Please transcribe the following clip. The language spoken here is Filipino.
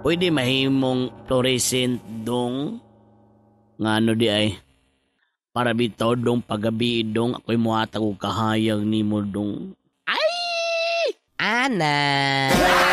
pwede mahimong fluorescent dong. Ngano di ay, para bitaw dong pagabi dong ako'y muhatag og kahayag nimo dong. Ana!